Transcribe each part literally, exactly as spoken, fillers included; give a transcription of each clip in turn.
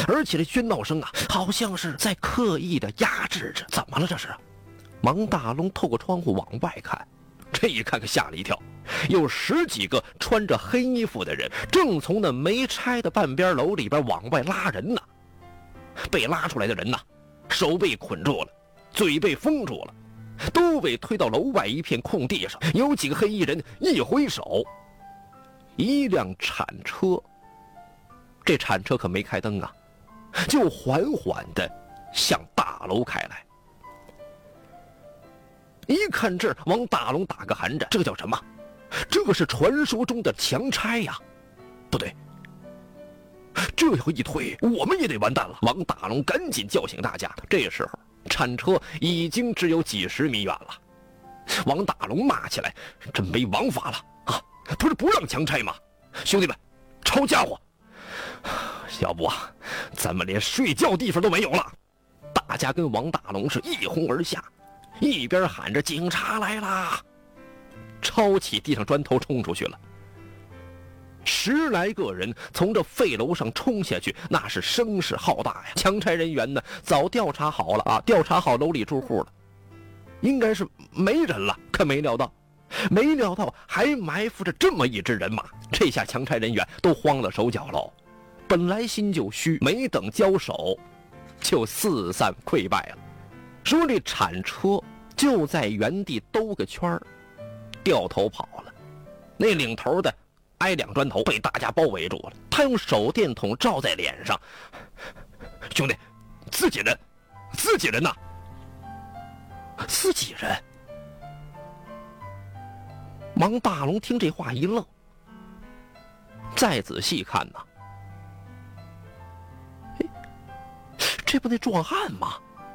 而且这喧闹声啊，好像是在刻意的压制着。怎么了这是？王大龙透过窗户往外看，这一看可吓了一跳，有十几个穿着黑衣服的人正从那没拆的半边楼里边往外拉人呢。被拉出来的人呢，手被捆住了，嘴被封住了，都被推到楼外一片空地上。有几个黑衣人一挥手，一辆铲车，这铲车可没开灯啊，就缓缓地向大楼开来。一看这儿，王大龙打个寒颤，这叫什么？这是传说中的强拆呀！不对，这要一推，我们也得完蛋了。王大龙赶紧叫醒大家。这时候，铲车已经只有几十米远了。王大龙骂起来：“真没王法了啊！不是不让强拆吗？兄弟们，抄家伙！要不啊，咱们连睡觉地方都没有了！”大家跟王大龙是一哄而下，一边喊着警察来啦，抄起地上砖头冲出去了。十来个人从这废楼上冲下去，那是声势浩大呀！强拆人员呢，早调查好了啊，调查好楼里住户了，应该是没人了。可没料到，没料到还埋伏着这么一支人马。这下强拆人员都慌了手脚喽，本来心就虚，没等交手，就四散溃败了。说这铲车就在原地兜个圈儿，掉头跑了。那领头的挨两砖头，被大家包围住了。他用手电筒照在脸上：“兄弟，自己人，自己人呐，自己人。”王大龙听这话一愣，再仔细看呐，哎，这不那壮汉吗？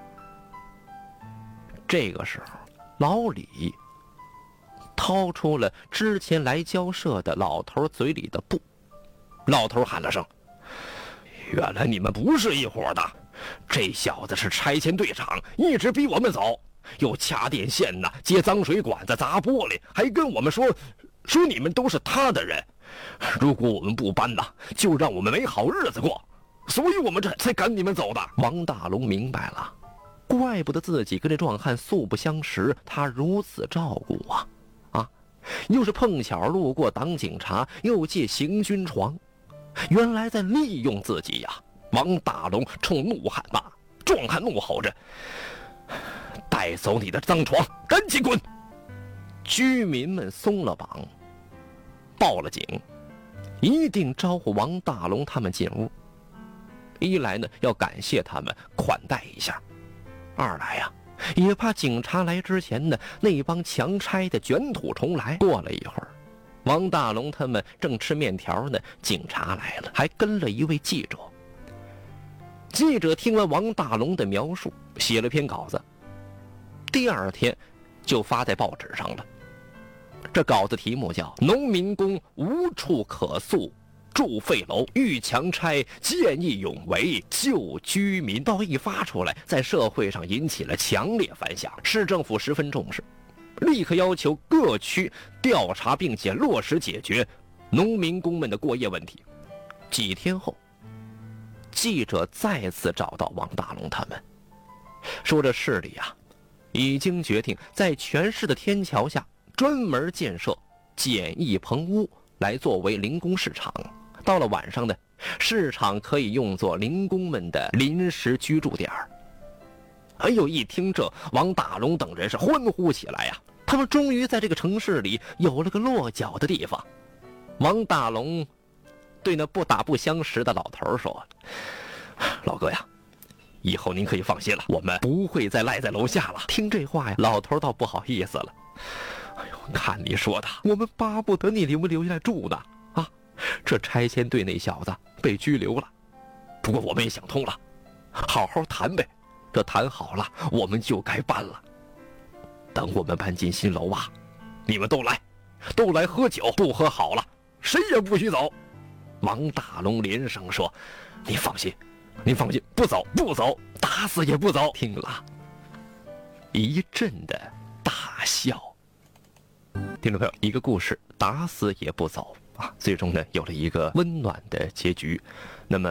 这个时候，老李掏出了之前来交涉的老头嘴里的布。老头喊了声：“原来你们不是一伙的，这小子是拆迁队长，一直逼我们走，又掐电线呢，接脏水管子，砸玻璃，还跟我们说说你们都是他的人，如果我们不搬呢，就让我们没好日子过，所以我们这才赶你们走的。”王大龙明白了，怪不得自己跟这壮汉素不相识，他如此照顾啊！啊，又是碰巧路过当警察，又借行军床，原来在利用自己呀！王大龙冲怒汉骂，壮汉怒吼着：“带走你的脏床，赶紧滚！”居民们松了绑，报了警，一定招呼王大龙他们进屋。一来呢，要感谢他们，款待一下；二来呀、啊，也怕警察来之前呢，那帮强拆的卷土重来。过了一会儿，王大龙他们正吃面条呢，警察来了，还跟了一位记者。记者听完王大龙的描述，写了篇稿子，第二天就发在报纸上了。这稿子题目叫《农民工无处可诉，住废楼欲强拆，见义勇为救居民》。报一发出来，在社会上引起了强烈反响，市政府十分重视，立刻要求各区调查并且落实解决农民工们的过夜问题。几天后，记者再次找到王大龙他们，说这市里啊，已经决定在全市的天桥下专门建设简易棚屋，来作为零工市场。到了晚上呢，市场可以用作零工们的临时居住点。哎呦，一听这，王大龙等人是欢呼起来呀！他们终于在这个城市里有了个落脚的地方。王大龙对那不打不相识的老头说：“老哥呀，以后您可以放心了，我们不会再赖在楼下了。”听这话呀，老头倒不好意思了。哎呦，看你说的，我们巴不得你留不留下来住呢。啊，这拆迁队那小子被拘留了，不过我们也想通了，好好谈呗。这谈好了，我们就该搬了。等我们搬进新楼啊，你们都来，都来喝酒，不喝好了，谁也不许走。王大龙连声说：“你放心，您放心，不走，不走，打死也不走。”听了一阵的大笑。听众朋友，一个故事打死也不走啊，最终呢有了一个温暖的结局。那么